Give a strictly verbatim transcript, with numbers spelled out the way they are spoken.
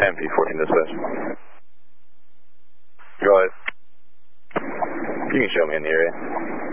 M P fourteen dispatch. Go ahead. You can show me in the area.